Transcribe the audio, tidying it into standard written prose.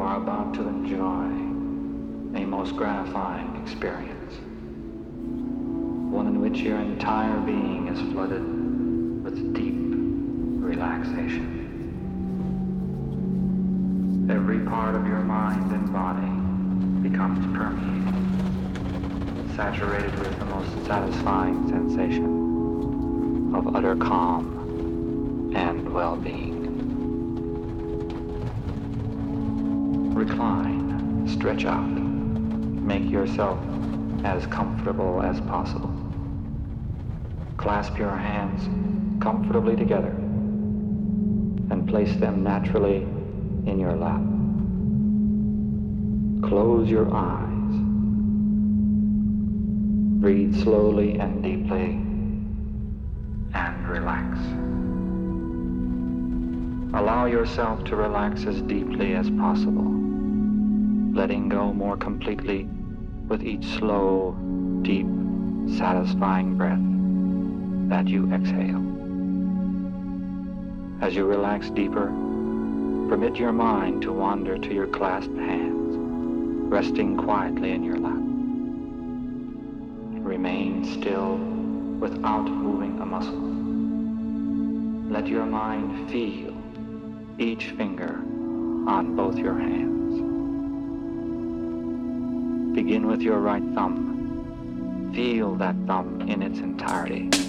are about to enjoy a most gratifying experience, one in which your entire being is flooded with deep relaxation. Every part of your mind and body becomes permeated, saturated with the most satisfying sensation of utter calm and well-being. Recline, stretch out, make yourself as comfortable as possible. Clasp your hands comfortably together and place them naturally in your lap. Close your eyes. Breathe slowly and deeply and relax. Allow yourself to relax as deeply as possible, letting go more completely with each slow, deep, satisfying breath that you exhale. As you relax deeper, permit your mind to wander to your clasped hands, resting quietly in your lap. Remain still without moving a muscle. Let your mind feel each finger on both your hands. Begin with your right thumb. Feel that thumb in its entirety.